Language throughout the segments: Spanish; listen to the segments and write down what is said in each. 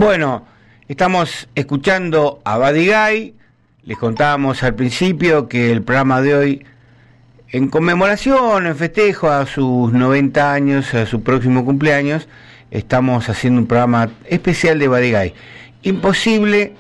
Bueno, estamos escuchando a Buddy Guy. Les contábamos al principio que el programa de hoy, en conmemoración, en festejo a sus 90 años, a su próximo cumpleaños, estamos haciendo un programa especial de Buddy Guy. Imposible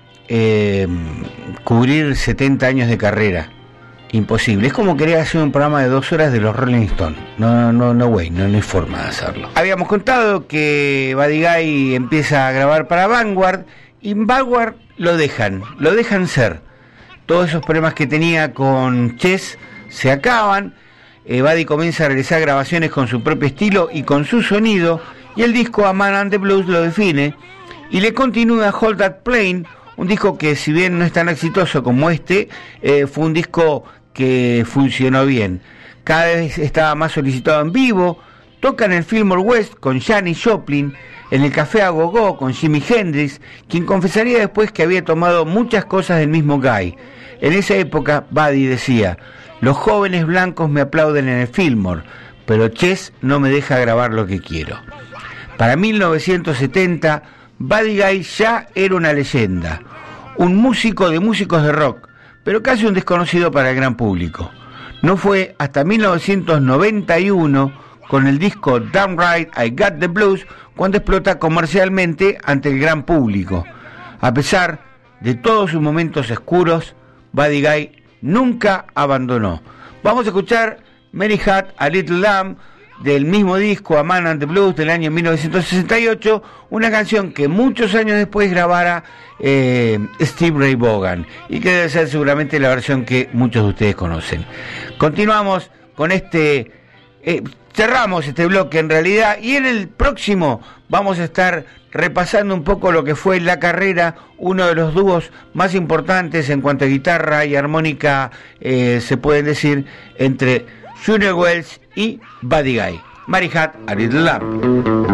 cubrir 70 años de carrera. Imposible. Es como querer hacer un programa de 2 horas de los Rolling Stones. No hay forma de hacerlo. Habíamos contado que Buddy Guy empieza a grabar para Vanguard, y Vanguard lo dejan ser. Todos esos problemas que tenía con Chess se acaban. Buddy comienza a realizar grabaciones con su propio estilo y con su sonido, y el disco A Man and the Blues lo define, y le continúa Hold That Plane, un disco que, si bien no es tan exitoso como este, fue un disco que funcionó bien. Cada vez estaba más solicitado en vivo. Toca en el Fillmore West con Janis Joplin, en el Café a Go-Go con Jimi Hendrix, quien confesaría después que había tomado muchas cosas del mismo Guy. En esa época, Buddy decía: los jóvenes blancos me aplauden en el Fillmore, pero Chess no me deja grabar lo que quiero. Para 1970, Buddy Guy ya era una leyenda, un músico de músicos de rock, pero casi un desconocido para el gran público. No fue hasta 1991, con el disco Damn Right I Got the Blues, cuando explota comercialmente ante el gran público. A pesar de todos sus momentos oscuros, Buddy Guy nunca abandonó. Vamos a escuchar Mary Had a Little Lamb, del mismo disco A Man and the Blues del año 1968, una canción que muchos años después grabara Steve Ray Vaughan, y que debe ser seguramente la versión que muchos de ustedes conocen. Continuamos con cerramos este bloque en realidad, y en el próximo vamos a estar repasando un poco lo que fue la carrera, uno de los dúos más importantes en cuanto a guitarra y armónica, se pueden decir, entre Junior Wells y Buddy Guy. Mary Had a Little Lamb.